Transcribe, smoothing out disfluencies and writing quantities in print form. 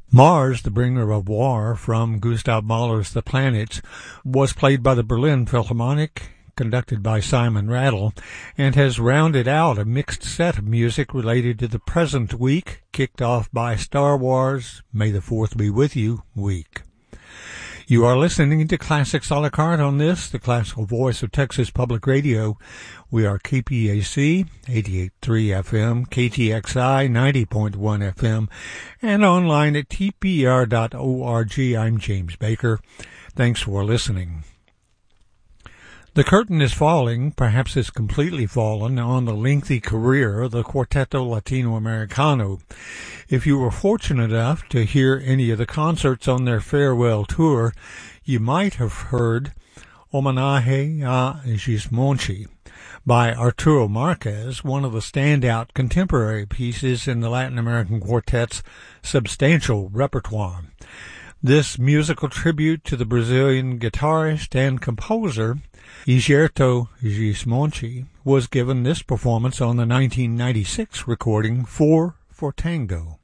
Mars, the bringer of war, from Gustav Mahler's The Planets, was played by the Berlin Philharmonic, conducted by Simon Rattle, and has rounded out a mixed set of music related to the present week, kicked off by Star Wars May the 4th Be With You week. You are listening to Classics a la carte on this, the classical voice of Texas Public Radio. We are KPAC 88.3 FM, KTXI 90.1 FM, and online at tpr.org. I'm James Baker. Thanks for listening. The curtain is falling, perhaps it's completely fallen, on the lengthy career of the Quarteto Latinoamericano. If you were fortunate enough to hear any of the concerts on their farewell tour, you might have heard Homenaje a Gismonti by Arturo Marquez, one of the standout contemporary pieces in the Latin American Quartet's substantial repertoire. This musical tribute to the Brazilian guitarist and composer Egberto Gismonti was given this performance on the 1996 recording 4 for Tango.